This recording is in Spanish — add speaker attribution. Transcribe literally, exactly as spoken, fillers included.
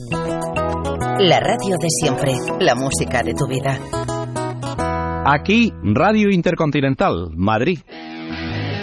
Speaker 1: La radio de siempre, la música de tu vida.
Speaker 2: Aquí, Radio Intercontinental, Madrid.